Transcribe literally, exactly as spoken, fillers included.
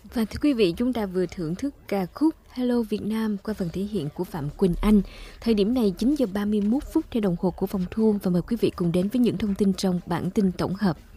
Và thưa quý vị, chúng ta vừa thưởng thức ca khúc Hello Việt Nam qua phần thể hiện của Phạm Quỳnh Anh. Thời điểm này chín giờ ba mươi mốt phút theo đồng hồ của phòng thu, và mời quý vị cùng đến với những thông tin trong bản tin tổng hợp.